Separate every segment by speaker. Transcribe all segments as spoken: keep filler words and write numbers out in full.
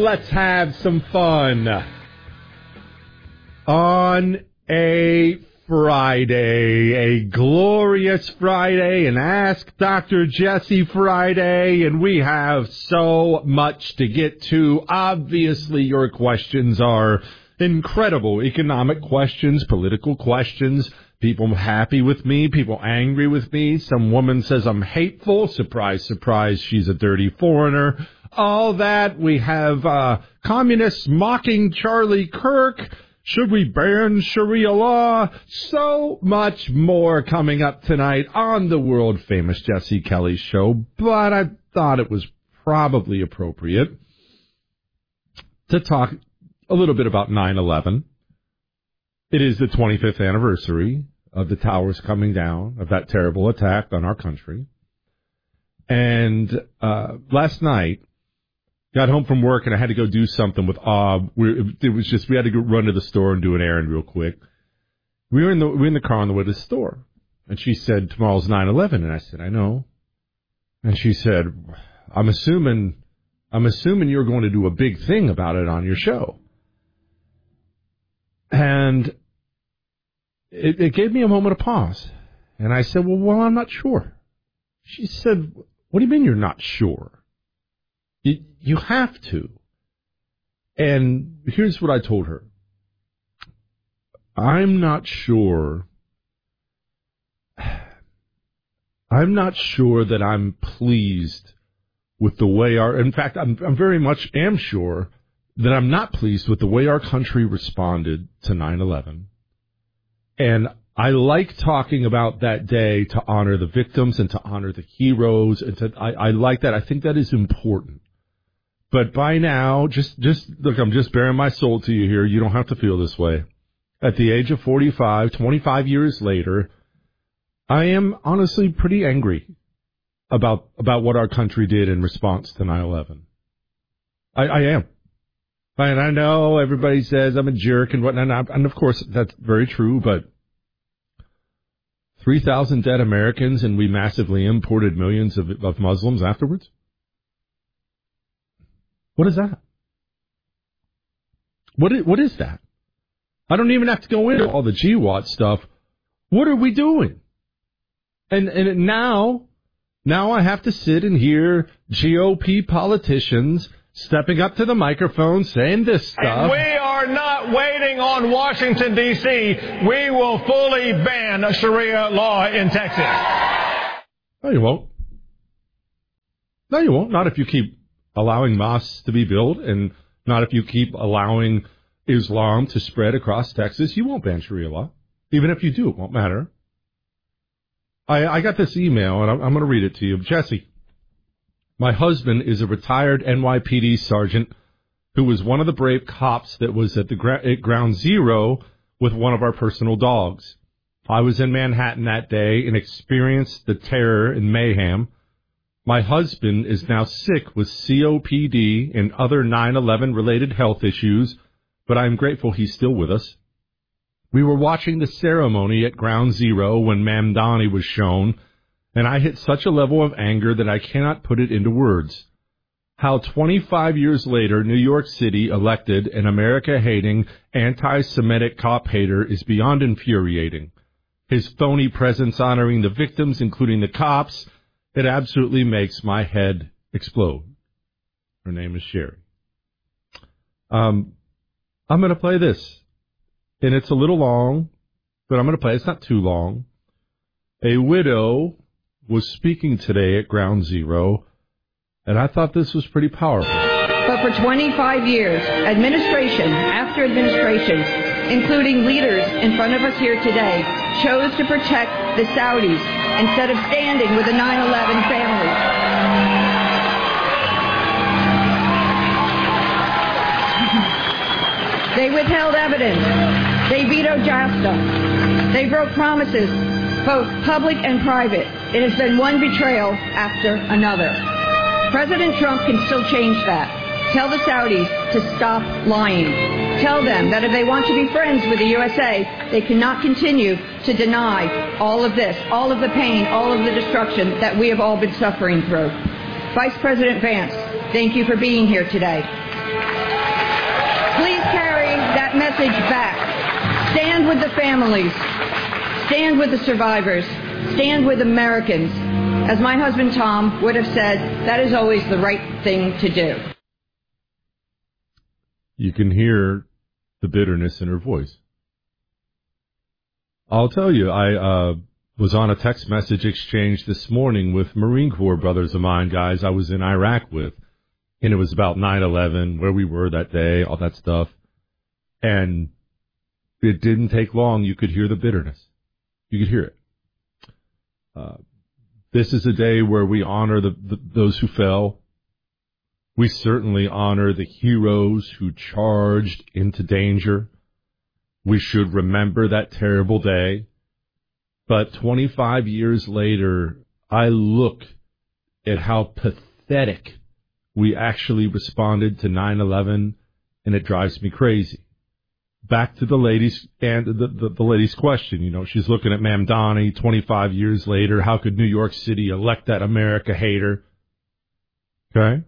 Speaker 1: let's have some fun. On a Friday, a glorious Friday, an Ask Doctor Jesse Friday, and we have so much to get to. Obviously, your questions are incredible. Economic questions, political questions, people happy with me, people angry with me. Some woman says I'm hateful. Surprise, surprise, she's a dirty foreigner. All that. We have uh, communists mocking Charlie Kirk. Should we ban Sharia law? So much more coming up tonight on the world-famous Jesse Kelly Show, but I thought it was probably appropriate to talk a little bit about nine eleven. It is the twenty-fifth anniversary of the towers coming down, of that terrible attack on our country. And uh, last night, got home from work, and I had to go do something with Ob. We, it was just, we had to go run to the store and do an errand real quick. We were in the, we were in the car on the way to the store. And she said, tomorrow's nine eleven. And I said, I know. And she said, I'm assuming, I'm assuming you're going to do a big thing about it on your show. And it, it gave me a moment of pause. And I said, well, well, I'm not sure. She said, what do you mean you're not sure? You, you have to. And here's what I told her. I'm not sure. I'm not sure that I'm pleased with the way our, in fact, I'm, I'm very much am sure that I'm not pleased with the way our country responded to nine eleven. And I like talking about that day to honor the victims and to honor the heroes. And to, I, I like that. I think that is important. But by now, just, just, look, I'm just bearing my soul to you here. You don't have to feel this way. At the age of forty-five, twenty-five years later, I am honestly pretty angry about, about what our country did in response to nine eleven. I, I am. And I know everybody says I'm a jerk and whatnot, and of course that's very true, but three thousand dead Americans and we massively imported millions of, of Muslims afterwards? What is that? What is, what is that? I don't even have to go into all the G WAT stuff. What are we doing? And and now, now I have to sit and hear G O P politicians stepping up to the microphone saying this stuff.
Speaker 2: And we are not waiting on Washington, D C We will fully ban Sharia law in Texas.
Speaker 1: No, you won't. No, you won't. Not if you keep allowing mosques to be built, and not if you keep allowing Islam to spread across Texas. You won't ban Sharia law. Even if you do, it won't matter. I, I got this email, and I'm, I'm going to read it to you. Jesse, my husband is a retired N Y P D sergeant who was one of the brave cops that was at the gra- at Ground Zero with one of our personal dogs. I was in Manhattan that day and experienced the terror and mayhem. My husband is now sick with C O P D and other nine eleven related health issues, but I'm grateful he's still with us. We were watching the ceremony at Ground Zero when Mamdani was shown, and I hit such a level of anger that I cannot put it into words. How twenty-five years later, New York City elected an America-hating, anti-Semitic cop hater is beyond infuriating. His phony presence honoring the victims, including the cops, it absolutely makes my head explode. Her name is Sherry. Um, I'm going to play this. And it's a little long, but I'm going to play it. It's not too long. A widow was speaking today at Ground Zero, and I thought this was pretty powerful.
Speaker 3: But for twenty-five years, administration after administration, including leaders in front of us here today, chose to protect the Saudis instead of standing with the nine eleven families. They withheld evidence. They vetoed JASTA. They broke promises, both public and private. It has been one betrayal after another. President Trump can still change that. Tell the Saudis to stop lying. Tell them that if they want to be friends with the U S A, they cannot continue to deny all of this, all of the pain, all of the destruction that we have all been suffering through. Vice President Vance, thank you for being here today. that message back. Stand with the families. Stand with the survivors. Stand with Americans. As my husband Tom would have said, that is always the right thing to do.
Speaker 1: You can hear the bitterness in her voice. I'll tell you, I uh, was on a text message exchange this morning with Marine Corps brothers of mine, guys I was in Iraq with. And it was about nine eleven, where we were that day, all that stuff. And it didn't take long. You could hear the bitterness. You could hear it. Uh, this is a day where we honor the, the, those who fell. We certainly honor the heroes who charged into danger. We should remember that terrible day. But twenty-five years later, I look at how pathetic we actually responded to nine eleven, and it drives me crazy. Back to the lady's and the, the, the lady's question. You know, she's looking at Mamdani twenty-five years later. How could New York City elect that America hater? Okay.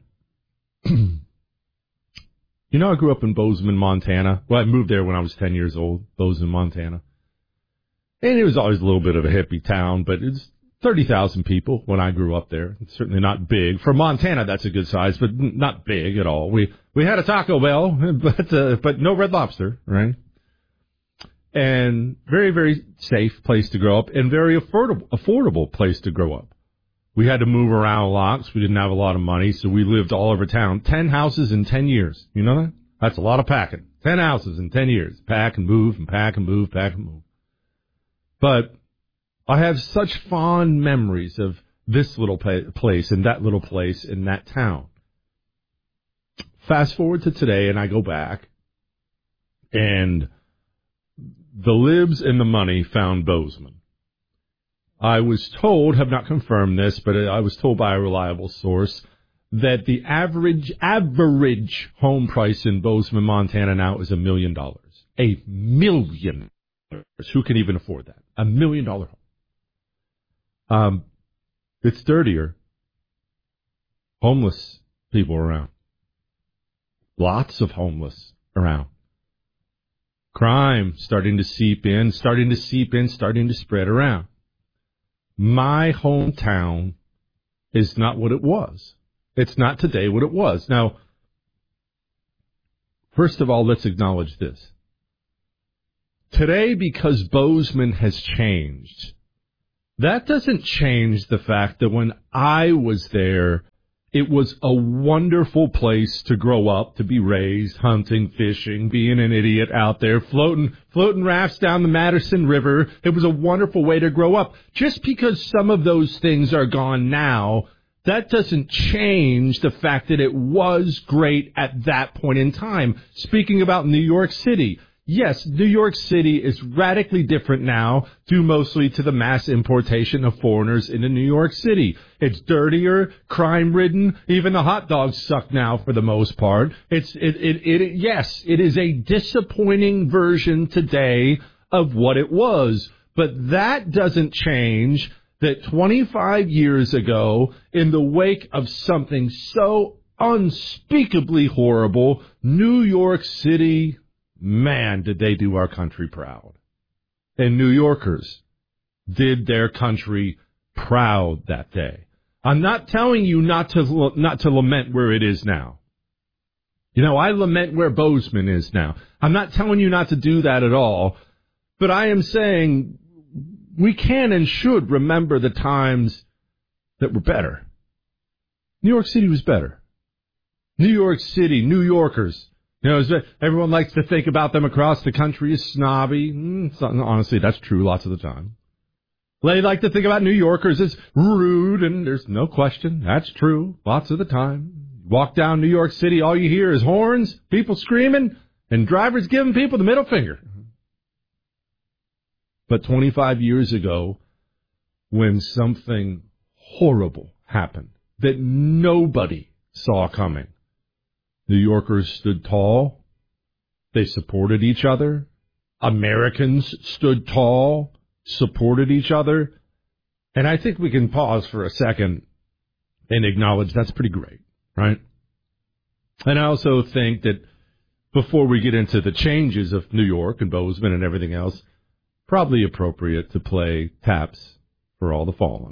Speaker 1: You know, I grew up in Bozeman, Montana. Well, I moved there when I was ten years old, Bozeman, Montana. And it was always a little bit of a hippie town, but it's thirty thousand people when I grew up there. It's certainly not big. For Montana, that's a good size, but not big at all. We we had a Taco Bell, but uh, but no Red Lobster, right? And very, very safe place to grow up and very affordable, affordable place to grow up. We had to move around a lot because we didn't have a lot of money, so we lived all over town. Ten houses in ten years. You know that? That's a lot of packing. Ten houses in ten years. Pack and move and pack and move, pack and move. But I have such fond memories of this little place and that little place in that town. Fast forward to today, and I go back, and the libs and the money found Bozeman. I was told, have not confirmed this, but I was told by a reliable source that the average average home price in Bozeman, Montana now is a million dollars. A million dollars. Who can even afford that? A million dollar home. Um, it's dirtier. Homeless people around. Lots of homeless around. Crime starting to seep in, starting to seep in, starting to spread around. My hometown is not what it was. It's not today what it was. Now, first of all, let's acknowledge this. Today, because Bozeman has changed, that doesn't change the fact that when I was there, it was a wonderful place to grow up, to be raised, hunting, fishing, being an idiot out there, floating, floating rafts down the Madison River. It was a wonderful way to grow up. Just because some of those things are gone now, that doesn't change the fact that it was great at that point in time. Speaking about New York City, yes, New York City is radically different now, due mostly to the mass importation of foreigners into New York City. It's dirtier, crime-ridden. Even the hot dogs suck now for the most part. It's it it, it yes, it is a disappointing version today of what it was, but that doesn't change that twenty-five years ago, in the wake of something so unspeakably horrible, New York City, man, did they do our country proud. And New Yorkers did their country proud that day. I'm not telling you not to not to lament where it is now. You know, I lament where Bozeman is now. I'm not telling you not to do that at all. But I am saying we can and should remember the times that were better. New York City was better. New York City, New Yorkers. You know, everyone likes to think about them across the country as snobby. Mm, honestly, that's true lots of the time. They like to think about New Yorkers as rude, and there's no question. That's true lots of the time. Walk down New York City, all you hear is horns, people screaming, and drivers giving people the middle finger. But twenty-five years ago, when something horrible happened that nobody saw coming, New Yorkers stood tall. They supported each other. Americans stood tall, supported each other. And I think we can pause for a second and acknowledge that's pretty great, right? And I also think that before we get into the changes of New York and Bozeman and everything else, probably appropriate to play Taps for All the Fallen.